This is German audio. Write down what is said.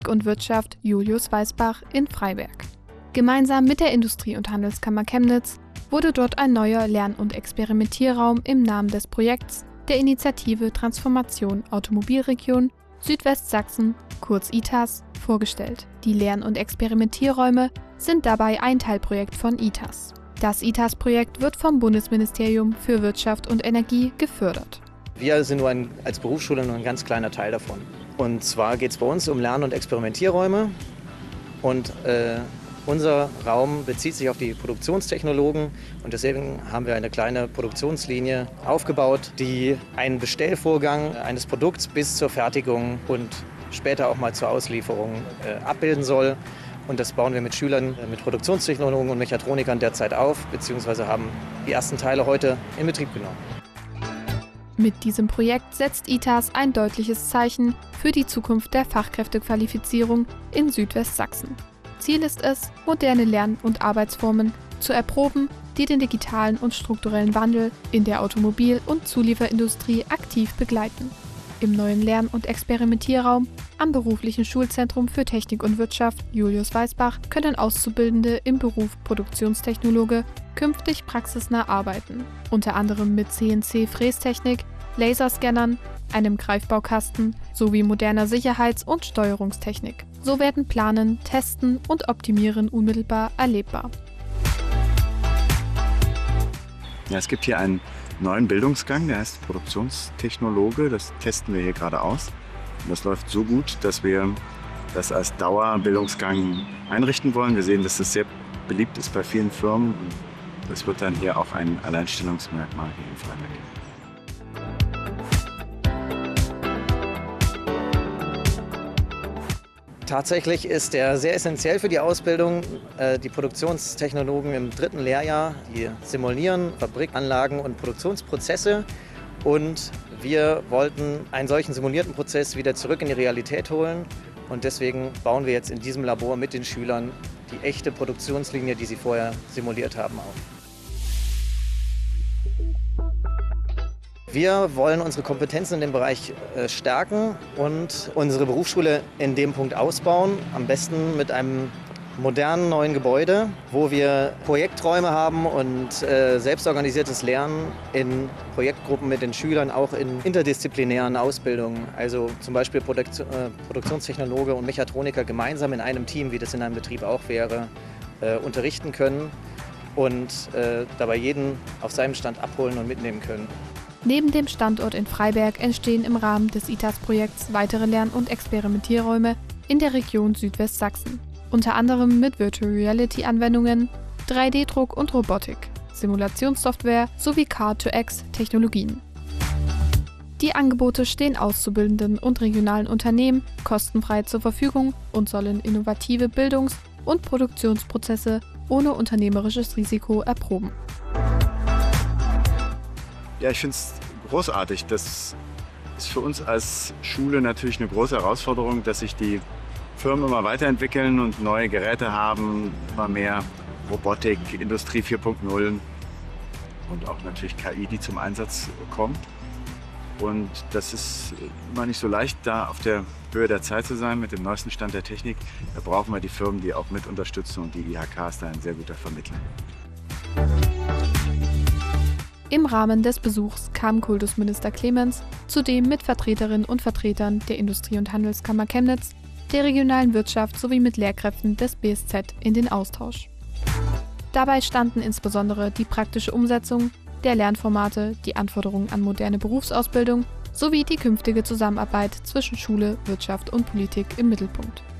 und Wirtschaft Julius Weisbach in Freiberg. Gemeinsam mit der Industrie- und Handelskammer Chemnitz wurde dort ein neuer Lern- und Experimentierraum im Namen des Projekts der Initiative Transformation Automobilregion Südwestsachsen, kurz ITAS, vorgestellt. Die Lern- und Experimentierräume sind dabei ein Teilprojekt von ITAS. Das ITAS-Projekt wird vom Bundesministerium für Wirtschaft und Energie gefördert. Wir sind als Berufsschule nur ein ganz kleiner Teil davon. Und zwar geht es bei uns um Lern- und Experimentierräume. Und unser Raum bezieht sich auf die Produktionstechnologen und deswegen haben wir eine kleine Produktionslinie aufgebaut, die einen Bestellvorgang eines Produkts bis zur Fertigung und später auch mal zur Auslieferung abbilden soll. Und das bauen wir mit Schülern, mit Produktionstechnologen und Mechatronikern derzeit auf, beziehungsweise haben die ersten Teile heute in Betrieb genommen. Mit diesem Projekt setzt ITAS ein deutliches Zeichen für die Zukunft der Fachkräftequalifizierung in Südwestsachsen. Ziel ist es, moderne Lern- und Arbeitsformen zu erproben, die den digitalen und strukturellen Wandel in der Automobil- und Zulieferindustrie aktiv begleiten. Im neuen Lern- und Experimentierraum am beruflichen Schulzentrum für Technik und Wirtschaft Julius Weisbach können Auszubildende im Beruf Produktionstechnologe künftig praxisnah arbeiten, unter anderem mit CNC-Frästechnik, Laserscannern, einem Greifbaukasten sowie moderner Sicherheits- und Steuerungstechnik. So werden Planen, Testen und Optimieren unmittelbar erlebbar. Ja, es gibt hier einen neuen Bildungsgang, der heißt Produktionstechnologe. Das testen wir hier gerade aus. Und das läuft so gut, dass wir das als Dauerbildungsgang einrichten wollen. Wir sehen, dass das sehr beliebt ist bei vielen Firmen. Und das wird dann hier auch ein Alleinstellungsmerkmal hier in Freiberg. Tatsächlich ist der sehr essentiell für die Ausbildung. Die Produktionstechnologen im 3. Lehrjahr, die simulieren Fabrikanlagen und Produktionsprozesse. Und wir wollten einen solchen simulierten Prozess wieder zurück in die Realität holen. Und deswegen bauen wir jetzt in diesem Labor mit den Schülern die echte Produktionslinie, die sie vorher simuliert haben, auf. Wir wollen unsere Kompetenzen in dem Bereich stärken und unsere Berufsschule in dem Punkt ausbauen. Am besten mit einem modernen neuen Gebäude, wo wir Projekträume haben und selbstorganisiertes Lernen in Projektgruppen mit den Schülern, auch in interdisziplinären Ausbildungen. Also zum Beispiel Produktionstechnologe und Mechatroniker gemeinsam in einem Team, wie das in einem Betrieb auch wäre, unterrichten können und dabei jeden auf seinem Stand abholen und mitnehmen können. Neben dem Standort in Freiberg entstehen im Rahmen des ITAS-Projekts weitere Lern- und Experimentierräume in der Region Südwestsachsen. Unter anderem mit Virtual Reality-Anwendungen, 3D-Druck und Robotik, Simulationssoftware sowie Car-to-X-Technologien. Die Angebote stehen Auszubildenden und regionalen Unternehmen kostenfrei zur Verfügung und sollen innovative Bildungs- und Produktionsprozesse ohne unternehmerisches Risiko erproben. Ja, ich finde es großartig. Das ist für uns als Schule natürlich eine große Herausforderung, dass sich die Firmen immer weiterentwickeln und neue Geräte haben, immer mehr Robotik, Industrie 4.0 und auch natürlich KI, die zum Einsatz kommt. Und das ist immer nicht so leicht, da auf der Höhe der Zeit zu sein mit dem neuesten Stand der Technik. Da brauchen wir die Firmen, die auch mit unterstützen, und die IHK ist da ein sehr guter Vermittler. Im Rahmen des Besuchs kam Kultusminister Clemens zudem mit Vertreterinnen und Vertretern der Industrie- und Handelskammer Chemnitz, der regionalen Wirtschaft sowie mit Lehrkräften des BSZ in den Austausch. Dabei standen insbesondere die praktische Umsetzung der Lernformate, die Anforderungen an moderne Berufsausbildung sowie die künftige Zusammenarbeit zwischen Schule, Wirtschaft und Politik im Mittelpunkt.